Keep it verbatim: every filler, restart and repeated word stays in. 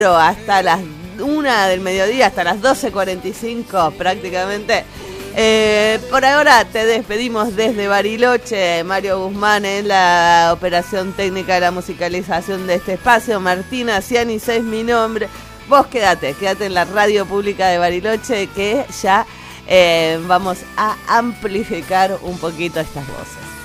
hasta las una del mediodía, hasta las doce cuarenta y cinco prácticamente. Eh, por ahora te despedimos desde Bariloche. Mario Guzmán en la operación técnica de la musicalización de este espacio. Martina Cianis es mi nombre. Vos quédate, quédate en la radio pública de Bariloche, que ya eh, vamos a amplificar un poquito estas voces.